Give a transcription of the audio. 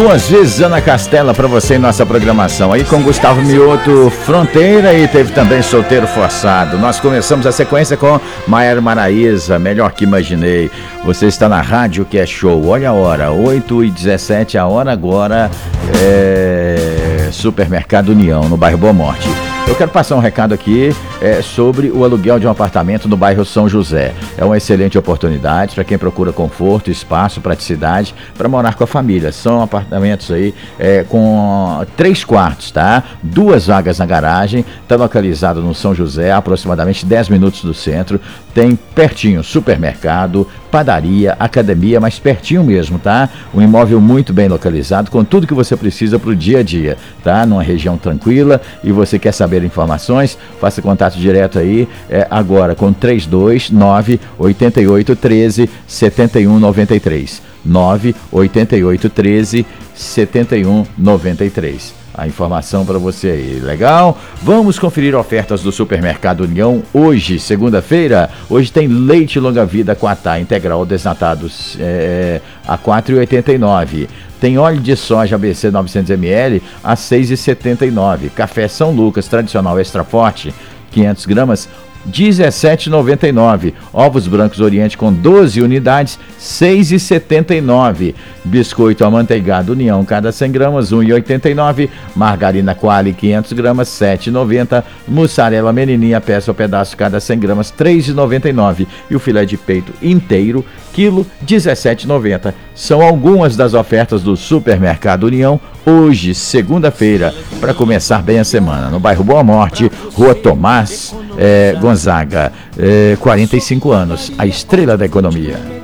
Duas vezes Ana Castela para você em nossa programação. Aí com Gustavo Mioto, Fronteira, e teve também Solteiro Forçado. Nós começamos a sequência com Maiara Maraíza, Melhor Que Imaginei. Você está na rádio que é show. Olha a hora, 8h17, a hora agora é Supermercado União, no bairro Boa Morte. Eu quero passar um recado aqui sobre o aluguel de um apartamento no bairro São José. É uma excelente oportunidade para quem procura conforto, espaço, praticidade para morar com a família. São apartamentos aí com 3 quartos, tá? 2 vagas na garagem. Está localizado no São José, a aproximadamente 10 minutos do centro. Tem pertinho supermercado, padaria, academia, mas pertinho mesmo, tá? Um imóvel muito bem localizado, com tudo que você precisa para o dia a dia, tá? Numa região tranquila. E você quer saber informações? Faça contato direto aí agora com 329-8813-7193. 98813-7193. A informação para você aí, legal? Vamos conferir ofertas do Supermercado União hoje, segunda-feira. Hoje tem leite longa-vida Quatá integral desnatados a R$ 4,89. Tem óleo de soja ABC 900ml a R$ 6,79. Café São Lucas tradicional extra forte 500 gramas R$ 17,99. Ovos brancos Oriente com 12 unidades, R$ 6,79. Biscoito amanteigado União, cada 100 gramas, R$ 1,89. Margarina Quali, 500 gramas, R$ 7,90. Mussarela menininha, peça ou pedaço, cada 100 gramas, R$ 3,99. E o filé de peito inteiro, quilo, R$ 17,90. São algumas das ofertas do Supermercado União, hoje, segunda-feira, para começar bem a semana. No bairro Boa Morte, Rua Tomás Gonzaga, 45 anos, a estrela da economia.